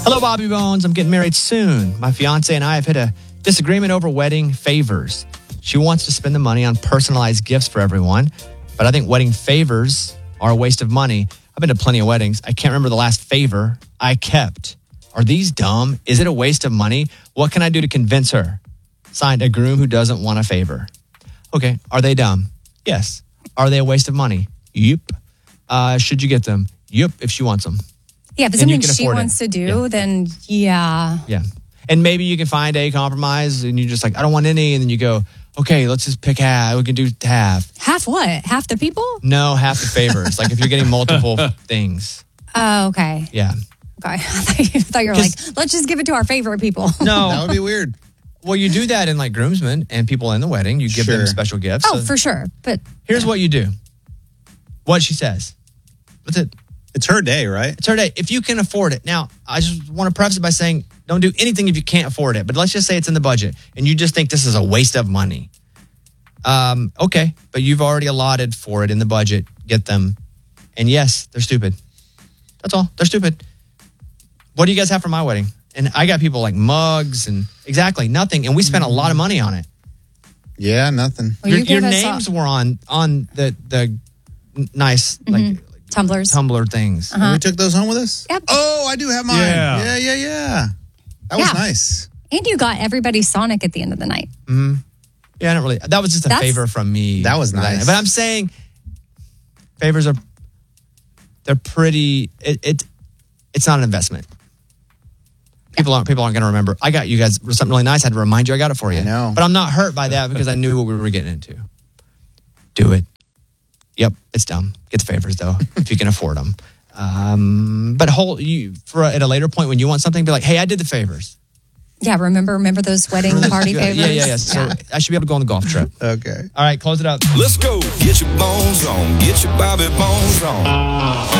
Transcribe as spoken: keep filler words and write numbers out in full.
Hello, Bobby Bones. I'm getting married soon. My fiance and I have hit a disagreement over wedding favors. She wants to spend the money on personalized gifts for everyone, but I think wedding favors are a waste of money. I've been to plenty of weddings. I can't remember the last favor I kept. Are these dumb? Is it a waste of money? What can I do to convince her? Signed, a groom who doesn't want a favor. Okay, are they dumb? Yes. Are they a waste of money? Yep. Uh, should you get them? Yep, if she wants them. Yeah, if it's And you something can she afford it. wants to do, Yeah. then yeah. Yeah. And maybe you can find a compromise and you're just like, I don't want any. And then you go, okay, let's just pick half. We can do half. Half what? Half the people? No, half the favors. Like if you're getting multiple things. Oh, okay. Yeah. Okay. I thought you, I thought you were like, let's just give it to our favorite people. No. That would be weird. Well, you do that in like groomsmen and people in the wedding. You give them Sure. special gifts. Oh, So for sure. But here's what you do. What she says. That's it. It's her day, right? It's her day. If you can afford it. Now, I just want to preface it by saying don't do anything if you can't afford it. But let's just say it's in the budget and you just think this is a waste of money. Um, okay, but you've already allotted for it in the budget. Get them. And yes, they're stupid. That's all. They're stupid. What do you guys have for my wedding? And I got people like mugs and exactly nothing. And we spent a lot of money on it. Yeah, nothing. Well, your you your gave us names all- were on on the the nice like tumblers. tumbler things. Uh-huh. We took those home with us? Yep. Oh, I do have mine. Yeah. Yeah, yeah, yeah. That was Yeah. nice. And you got everybody Sonic at the end of the night. Yeah, I don't really. That was just a That's- favor from me. That was nice. But I'm saying favors are they're pretty. It, it it's not an investment. People aren't people aren't going to remember. I got you guys something really nice. I had to remind you I got it for you. I know. But I'm not hurt by that because I knew what we were getting into. Do it. Yep, it's dumb. Get the favors though if you can afford them. Um, but hold you for at a later point when you want something, be like, hey, I did the favors. Yeah, remember remember those wedding party Yeah, favors? yeah, yeah, yeah. So I should be able to go on the golf trip. Okay. All right, close it up. Let's go. Get your bones on. Get your Bobby Bones on.